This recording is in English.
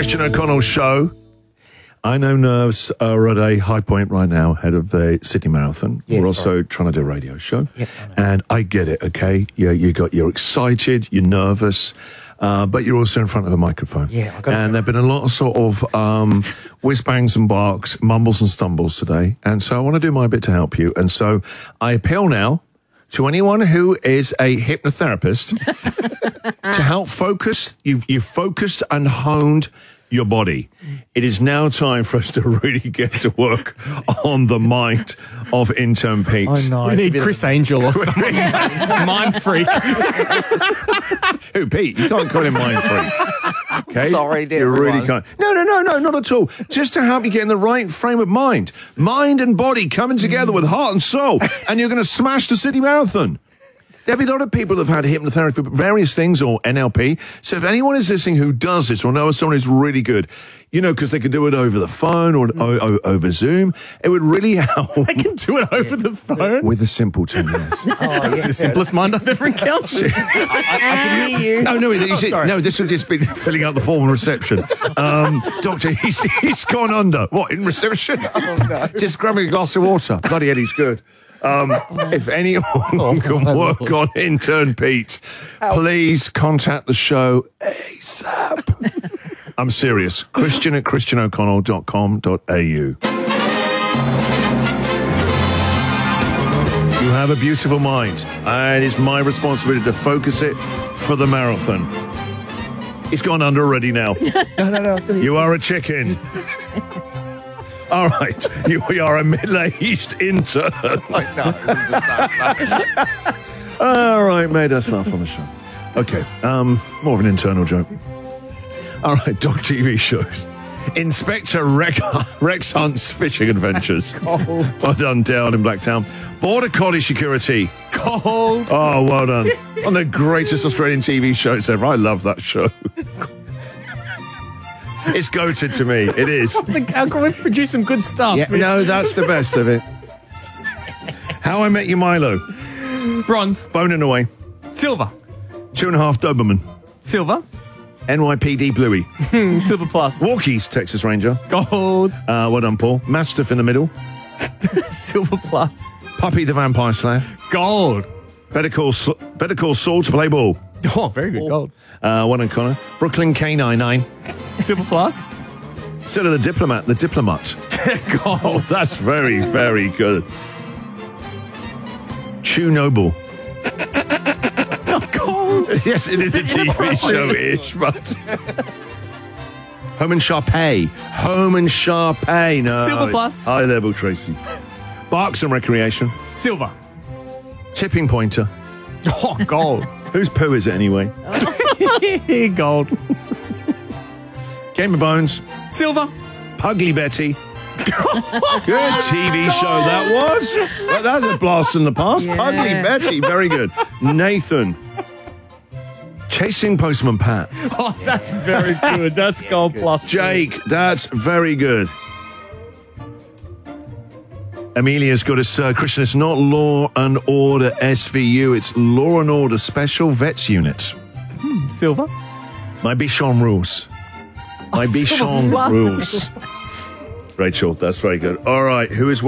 Christian O'Connell Show. I know nerves are at a high point right now ahead of the Sydney Marathon. Yeah, We're also trying to do a radio show. Yep, and I get it, okay? Yeah, you're excited, you're nervous, but you're also in front of a microphone. Yeah, and there have been a lot of sort of whiz-bangs and barks, mumbles and stumbles today. And so I want to do my bit to help you. And so I appeal now to anyone who is a hypnotherapist to help focus. You've focused and honed your body. It is now time for us to really get to work on the mind of intern Pete. Oh no, we need Chris Angel or something. Mind freak. Who, Pete? You can't call him mind freak. Okay? Sorry, dear. You really can't. No, not at all. Just to help you get in the right frame of mind. Mind and body coming together with heart and soul, and you're going to smash the Sydney Marathon. There'll be a lot of people that have had hypnotherapy for various things or NLP. So if anyone is listening who does this or knows someone who's really good, you know, because they can do it over the phone or over Zoom, it would really help. I can do it over the phone. With a simpleton, yes. That's the simplest mind I've ever encountered. I can hear you. No, this will just be filling out the form of reception. Doctor, he's gone under. What, in reception? Oh, no. Just grabbing a glass of water. Bloody hell, he's good. If anyone can work on intern Pete, please contact the show ASAP. I'm serious. Christian at christianoconnell.com.au. You have a beautiful mind, and it's my responsibility to focus it for the marathon. It's gone under already now. No. You are a chicken. All right, you are a middle-aged intern. All right, mate, that's enough on the show. Okay, more of an internal joke. All right, dog TV shows. Inspector Rex Hunt's Fishing Adventures. Well done, down in Blacktown. Border Collie Security. Cold. Oh, well done. One of the greatest Australian TV shows ever. I love that show. It's goated to me. It is. How can we produce some good stuff? Yeah, no, that's the best of it. How I Met Your Milo. Bronze. Boning Away. Silver. 2.5 Doberman. Silver. NYPD Bluey. Silver plus. Walkies Texas Ranger. Gold. Well done, Paul. Mastiff in the middle. Silver plus. Puppy the Vampire Slayer. Gold. Better Call Saul to play ball. Oh, very good. Gold. One on Connor. Brooklyn K99. Silver plus. Instead of the Diplomat. Gold. Oh, that's very, very good. Chew Noble. Gold. Yes, it is a TV show-ish, but... Home and Sharpay. No. Silver plus. High level, Tracy. Barks and Recreation. Silver. Tipping Pointer. Oh, gold. Whose poo is it anyway? Gold. Game of Bones. Silver. Pugly Betty. Good TV show that was. Well, that was a blast from the past. Yeah. Pugly Betty, very good. Nathan. Chasing Postman Pat. Oh, that's very good. That's gold plus. Jake, that's very good. Amelia's got us, Christian, it's not Law and Order SVU, it's Law and Order Special Vets Unit. Silver. My Bichon rules. My Bichon Silver plus. rules. Rachel, that's very good. All right, who is